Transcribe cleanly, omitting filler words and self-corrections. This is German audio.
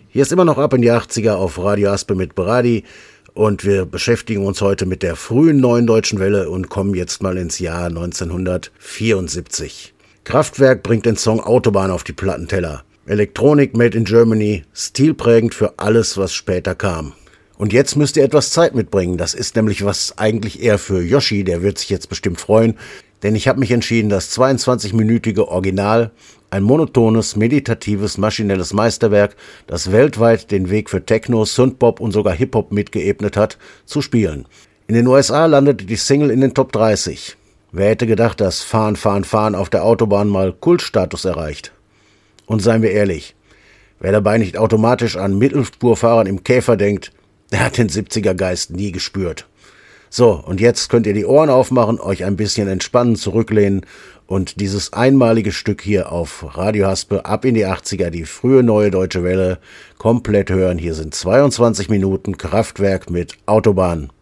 Hier ist immer noch Ab in die 80er auf Radio Aspe mit Beradi und wir beschäftigen uns heute mit der frühen neuen deutschen Welle und kommen jetzt mal ins Jahr 1974. Kraftwerk bringt den Song Autobahn auf die Plattenteller. Elektronik made in Germany, stilprägend für alles, was später kam. Und jetzt müsst ihr etwas Zeit mitbringen. Das ist nämlich was eigentlich eher für Yoshi, der wird sich jetzt bestimmt freuen. Denn ich habe mich entschieden, das 22-minütige Original, ein monotones, meditatives, maschinelles Meisterwerk, das weltweit den Weg für Techno, Synthpop und sogar Hip-Hop mitgeebnet hat, zu spielen. In den USA landete die Single in den Top 30. Wer hätte gedacht, dass Fahren, Fahren, Fahren auf der Autobahn mal Kultstatus erreicht? Und seien wir ehrlich, wer dabei nicht automatisch an Mittelspurfahrern im Käfer denkt, der hat den 70er-Geist nie gespürt. So, und jetzt könnt ihr die Ohren aufmachen, euch ein bisschen entspannen, zurücklehnen und dieses einmalige Stück hier auf Radio Haspe Ab in die 80er, die frühe neue deutsche Welle, komplett hören. Hier sind 22 Minuten Kraftwerk mit Autobahn.